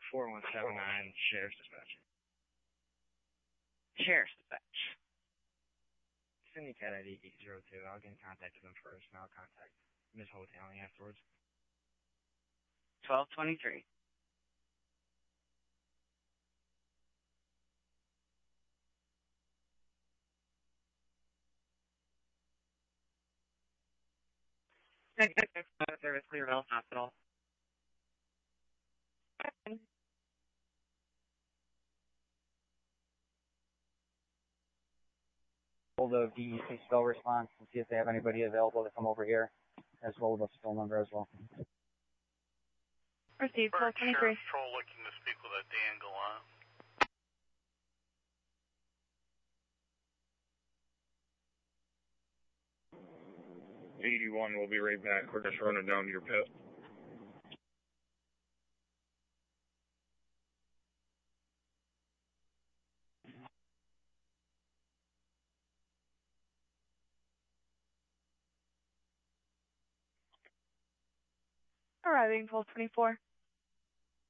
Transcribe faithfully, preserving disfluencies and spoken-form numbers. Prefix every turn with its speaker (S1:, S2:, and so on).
S1: four one seven nine, Sheriff's Dispatch.
S2: Sheriff's Dispatch.
S1: Send me cat I D eight zero two. I'll get in contact with them first, and I'll contact Miz Hotelling afterwards.
S2: twelve twenty-three. Service, Clearville Hospital.
S3: Hold of D E C Spell response and see if they have anybody available to come over here, as well as a phone number as well.
S4: Received, twelve twenty-three.
S5: Patrol looking to speak with a Dan Gallant.
S6: eighty-one, we'll be right back. We're just running down to your pit.
S4: Arriving, twelve twenty-four.